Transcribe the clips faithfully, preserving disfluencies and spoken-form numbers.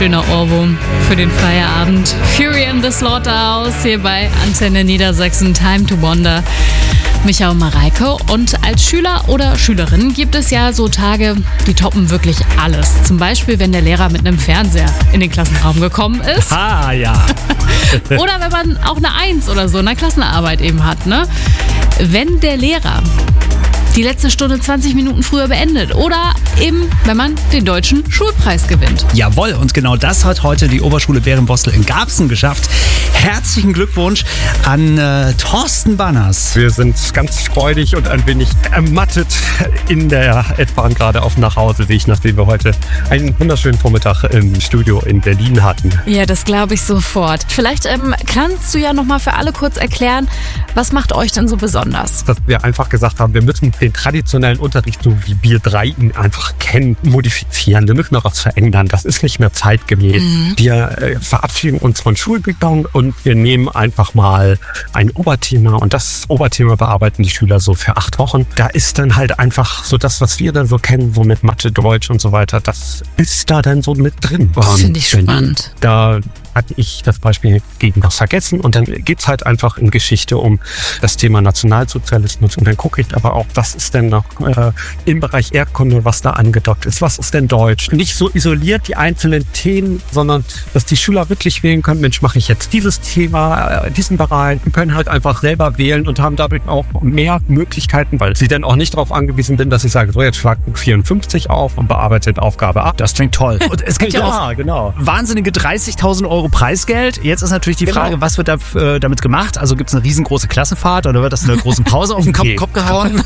schöner Ohrwurm für den Feierabend. Fury in the Slaughterhouse hier bei Antenne Niedersachsen, Time to Wonder. Micha und Mareike. Und als Schüler oder Schülerin gibt es ja so Tage, die toppen wirklich alles. Zum Beispiel, wenn der Lehrer mit einem Fernseher in den Klassenraum gekommen ist. Ah, ja. Oder wenn man auch eine Eins oder so in der Klassenarbeit eben hat, ne? Wenn der Lehrer die letzte Stunde zwanzig Minuten früher beendet. Oder eben, wenn man den deutschen Schulpreis gewinnt. Jawohl, und genau das hat heute die Oberschule Bärenbostel in Garbsen geschafft. Herzlichen Glückwunsch an äh, Thorsten Banners. Wir sind ganz freudig und ein wenig ermattet in der S-Bahn gerade auf Nachhauseweg, nachdem wir heute einen wunderschönen Vormittag im Studio in Berlin hatten. Ja, das glaube ich sofort. Vielleicht ähm, kannst du ja noch mal für alle kurz erklären, was macht euch denn so besonders? Dass wir einfach gesagt haben, wir müssen den traditionellen Unterricht, so wie wir drei ihn einfach kennen, modifizieren. Wir müssen noch was verändern. Das ist nicht mehr zeitgemäß. Mhm. Wir äh, verabschieden uns von Schulbildung und wir nehmen einfach mal ein Oberthema und das Oberthema bearbeiten die Schüler so für acht Wochen. Da ist dann halt einfach so das, was wir dann so kennen, so mit Mathe, Deutsch und so weiter, das ist da dann so mit drin. Das finde ich spannend. Da hatte ich das Beispiel gegen was vergessen und dann geht's halt einfach in Geschichte um das Thema Nationalsozialismus und dann gucke ich aber auch, was ist denn noch äh, im Bereich Erdkunde, was da angedockt ist, was ist denn Deutsch? Nicht so isoliert die einzelnen Themen, sondern dass die Schüler wirklich wählen können, Mensch, mache ich jetzt dieses Thema, äh, diesen Bereich, und können halt einfach selber wählen und haben dadurch auch mehr Möglichkeiten, weil sie dann auch nicht darauf angewiesen sind, dass ich sage, so jetzt schlag vierundfünfzig auf und bearbeitet Aufgabe ab. Das klingt toll. Und es gibt ja, ja auch genau. wahnsinnige dreißigtausend Euro Preisgeld. Jetzt ist natürlich die Frage, genau. was wird da äh, damit gemacht? Also gibt es eine riesengroße Klassenfahrt oder wird das in einer großen Pause auf den Kopf, Okay. Kopf gehauen?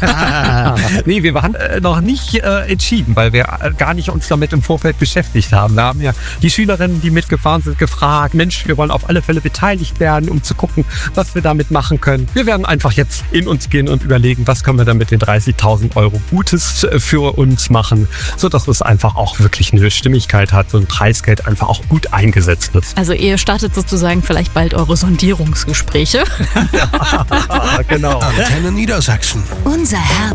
Nee, wir waren äh, noch nicht äh, entschieden, weil wir äh, gar nicht uns damit im Vorfeld beschäftigt haben. Da haben ja die Schülerinnen, die mitgefahren sind, gefragt, Mensch, wir wollen auf alle Fälle beteiligt werden, um zu gucken, was wir damit machen können. Wir werden einfach jetzt in uns gehen und überlegen, was können wir dann mit den dreißigtausend Euro Gutes äh, für uns machen, sodass es einfach auch wirklich eine Stimmigkeit hat und Preisgeld einfach auch gut eingesetzt wird. Also ihr startet sozusagen vielleicht bald eure Sondierungsgespräche. Ja, genau. Antenne Niedersachsen. Unser Herz